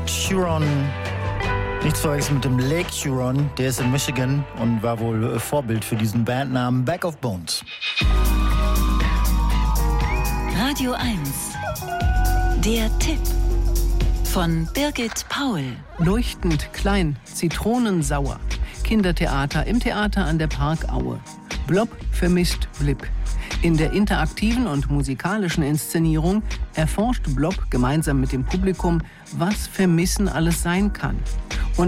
Huron. Nichts verwechseln mit dem Lake Huron, der ist in Michigan und war wohl Vorbild für diesen Bandnamen Bag of Bones. Radio 1. Der Tipp von Birgit Paul. Leuchtend klein, zitronensauer. Kindertheater im Theater an der Parkaue. Blob vermisst Blip. In der interaktiven und musikalischen Inszenierung erforscht Blob gemeinsam mit dem Publikum, was Vermissen alles sein kann.